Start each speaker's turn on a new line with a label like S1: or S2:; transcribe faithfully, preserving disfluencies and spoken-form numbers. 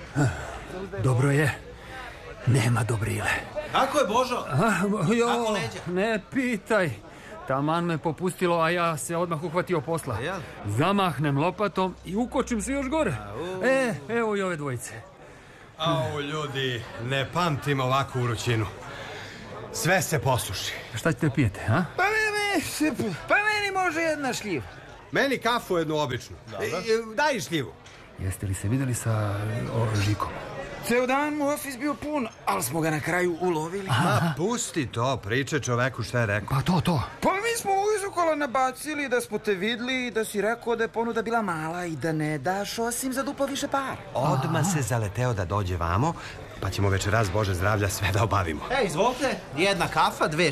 S1: Dobro je. Nema Dobrile.
S2: Kako je, Božo?
S1: A, jo,
S2: Kako leđa?
S1: ne pitaj. Taman me popustilo, a ja se odmah uhvatio posla.
S2: Ja?
S1: Zamahnem lopatom i ukočim se još gore. E, evo i ove dvojice.
S3: Au, ljudi, ne pamtim ovakvu vrućinu. Sve se posuši.
S1: Šta ćete pijete, a?
S4: Pa meni, pa meni može jedna šljiva.
S3: Meni kafu jednu običnu. E, e, daj i šljivu.
S1: Jeste li se vidjeli sa o, Žikom?
S4: Ceo dan mu ofis bio pun, ali smo ga na kraju ulovili.
S3: Ma, pusti to, priče čoveku šta je rekao.
S1: Pa to, to.
S4: Pa mi smo u izukola nabacili da smo te vidli i da si rekao da je ponuda bila mala i da ne daš osim za duplo više para.
S3: Odmah se zaleteo da dođe vamo, pa ćemo večeras, Bože zdravlja, sve da obavimo.
S2: E, izvolite, jedna kafa, dve